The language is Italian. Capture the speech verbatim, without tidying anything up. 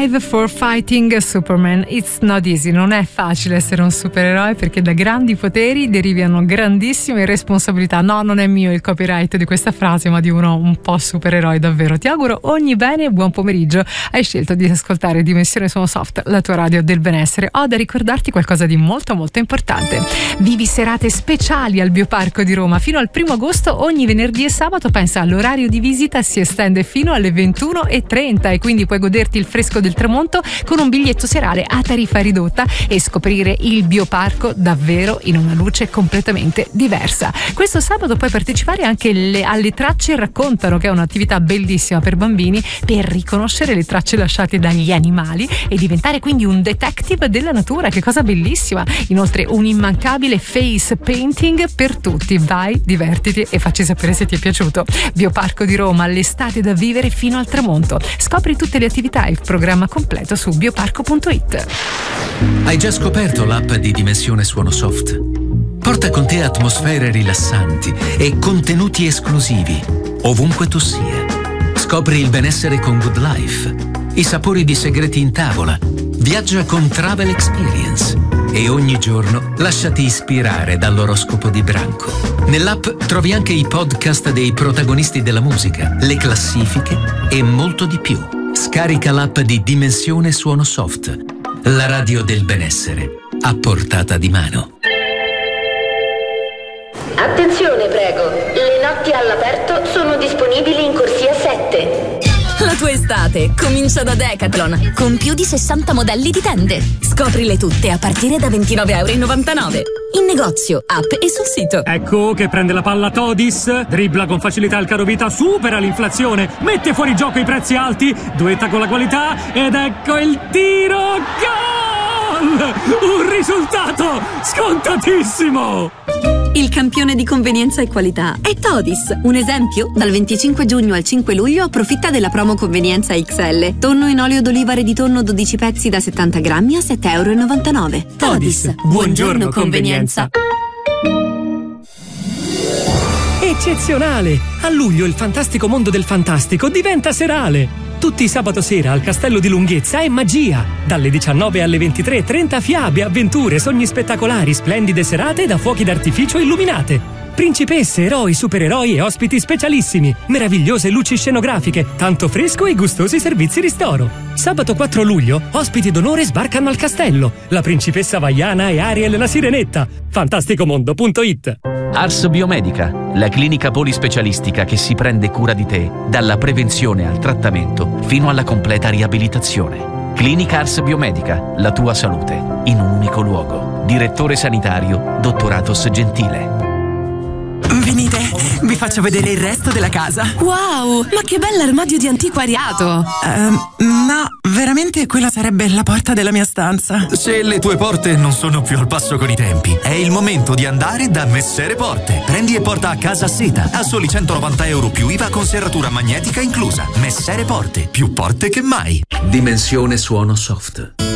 Five for Fighting Superman. It's not easy, non è facile essere un supereroe perché da grandi poteri derivano grandissime responsabilità. No, non è mio il copyright di questa frase, ma di uno un po' supereroe davvero. Ti auguro ogni bene e buon pomeriggio. Hai scelto di ascoltare Dimensione Suono Soft, la tua radio del benessere. Ho da ricordarti qualcosa di molto molto importante. Vivi serate speciali al Bioparco di Roma fino al primo agosto. Ogni venerdì e sabato, pensa, all'orario di visita si estende fino alle ventuno e trenta e quindi puoi goderti il fresco del tramonto con un biglietto serale a tariffa ridotta e scoprire il Bioparco davvero in una luce completamente diversa. Questo sabato puoi partecipare anche le, alle Tracce Raccontano, che è un'attività bellissima per bambini per riconoscere le tracce lasciate dagli animali e diventare quindi un detective della natura. Che cosa bellissima! Inoltre un immancabile face painting per tutti. Vai, divertiti e facci sapere se ti è piaciuto. Bioparco di Roma, l'estate da vivere fino al tramonto. Scopri tutte le attività e il programma completo su bioparco punto it. Hai già scoperto l'app di Dimensione Suono Soft? Porta con te atmosfere rilassanti e contenuti esclusivi ovunque tu sia. Scopri il benessere con Good Life, i sapori di segreti in tavola, viaggia con Travel Experience e ogni giorno lasciati ispirare dall'oroscopo di Branco. Nell'app trovi anche i podcast dei protagonisti della musica, le classifiche e molto di più. Scarica l'app di Dimensione Suono Soft, la radio del benessere a portata di mano. Attenzione, prego. Le notti all'aperto sono disponibili in corsia sette. La tua estate comincia da Decathlon con più di sessanta modelli di tende. Scoprile tutte a partire da ventinove e novantanove euro. In negozio, app e sul sito. Ecco che prende la palla Todis, dribbla con facilità il carovita, supera l'inflazione, mette fuori gioco i prezzi alti, duetta con la qualità ed ecco il tiro. Gol! Un risultato scontatissimo! Il campione di convenienza e qualità è Todis. Un esempio? Dal venticinque giugno al cinque luglio approfitta della promo convenienza X L. Tonno in olio d'oliva Reditonno dodici pezzi da settanta grammi a sette e novantanove euro. Todis, buongiorno convenienza. Eccezionale! A luglio il fantastico mondo del fantastico diventa serale. Tutti sabato sera al Castello di Lunghezza è magia. Dalle diciannove alle ventitré e trenta fiabe, avventure, sogni spettacolari, splendide serate da fuochi d'artificio illuminate. Principesse, eroi, supereroi e ospiti specialissimi. Meravigliose luci scenografiche, tanto fresco e gustosi servizi ristoro. Sabato quattro luglio, ospiti d'onore sbarcano al castello. La principessa Vaiana e Ariel la sirenetta. fantasticomondo punto it. Ars Biomedica, la clinica polispecialistica che si prende cura di te, dalla prevenzione al trattamento fino alla completa riabilitazione. Clinica Ars Biomedica, la tua salute in un unico luogo. Direttore sanitario, Dottoratos Gentile. Venite, vi faccio vedere il resto della casa. Wow, ma che bell'armadio di antiquariato. Uh, no, veramente quella sarebbe la porta della mia stanza. Se le tue porte non sono più al passo con i tempi, è il momento di andare da Messere Porte. Prendi e porta a casa seta a soli centonovanta euro più I V A con serratura magnetica inclusa. Messere Porte, più porte che mai. Dimensione Suono Soft.